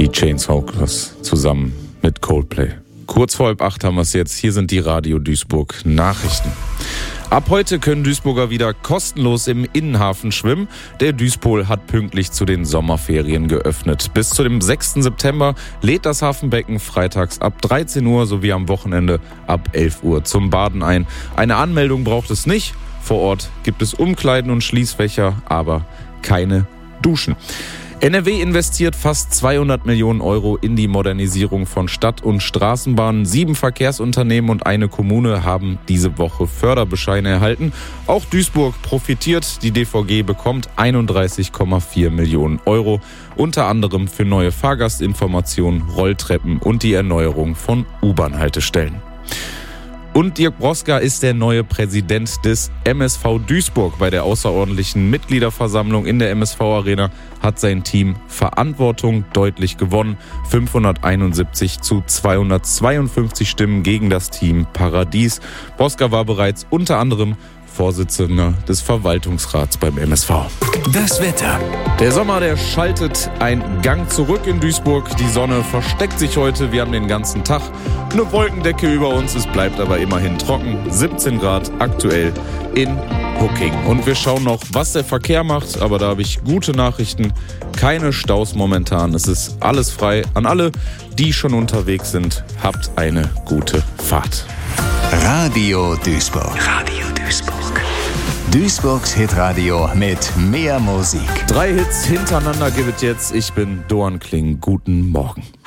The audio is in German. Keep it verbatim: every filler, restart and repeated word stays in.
die Chainsmokers zusammen mit Coldplay. Kurz vor halb acht haben wir es jetzt. Hier sind die Radio Duisburg Nachrichten. Ab heute können Duisburger wieder kostenlos im Innenhafen schwimmen. Der Duispol hat pünktlich zu den Sommerferien geöffnet. Bis zu dem sechsten September lädt das Hafenbecken freitags ab dreizehn Uhr sowie am Wochenende ab elf Uhr zum Baden ein. Eine Anmeldung braucht es nicht. Vor Ort gibt es Umkleiden und Schließfächer, aber keine Duschen. N R W investiert fast zweihundert Millionen Euro in die Modernisierung von Stadt- und Straßenbahnen. Sieben Verkehrsunternehmen und eine Kommune haben diese Woche Förderbescheine erhalten. Auch Duisburg profitiert. Die D V G bekommt einunddreißig Komma vier Millionen Euro, unter anderem für neue Fahrgastinformationen, Rolltreppen und die Erneuerung von U-Bahn-Haltestellen. Und Dirk Broska ist der neue Präsident des M S V Duisburg. Bei der außerordentlichen Mitgliederversammlung in der M S V-Arena hat sein Team Verantwortung deutlich gewonnen. fünfhunderteinundsiebzig zu zweihundertzweiundfünfzig Stimmen gegen das Team Paradies. Broska war bereits unter anderem Vorsitzender des Verwaltungsrats beim M S V. Das Wetter. Der Sommer, der schaltet einen Gang zurück in Duisburg. Die Sonne versteckt sich heute. Wir haben den ganzen Tag eine Wolkendecke über uns. Es bleibt aber immerhin trocken. siebzehn Grad aktuell in Hucking. Und wir schauen noch, was der Verkehr macht. Aber da habe ich gute Nachrichten. Keine Staus momentan. Es ist alles frei. An alle, die schon unterwegs sind, habt eine gute Fahrt. Radio Duisburg. Radio Duisburg. Duisburgs Hitradio mit mehr Musik. Drei Hits hintereinander gibt es jetzt. Ich bin Doan Kling. Guten Morgen.